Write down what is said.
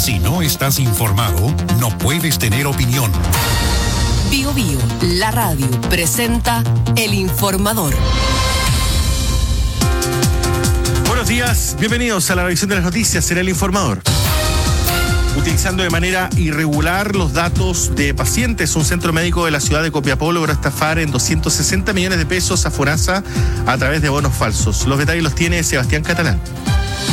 Si no estás informado, no puedes tener opinión. Bio Bio, la radio, presenta El Informador. Buenos días, bienvenidos a la revisión de las noticias en El Informador. Utilizando de manera irregular los datos de pacientes, un centro médico de la ciudad de Copiapó logró estafar en 260 millones de pesos a FONASA a través de bonos falsos. Los detalles los tiene Sebastián Catalán.